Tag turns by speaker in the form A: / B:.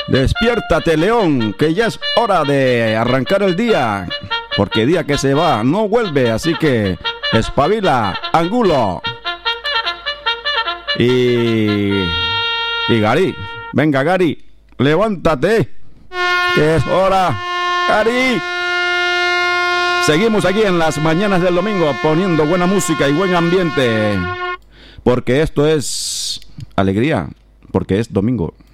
A: Despiértate, León, que ya es hora de arrancar el día, porque día que se va no vuelve, así que espabila, Angulo. Y Gary, venga Gary, levántate, que es hora, Gary. Seguimos aquí en las mañanas del domingo poniendo buena música y buen ambiente, porque esto es alegría, porque es domingo.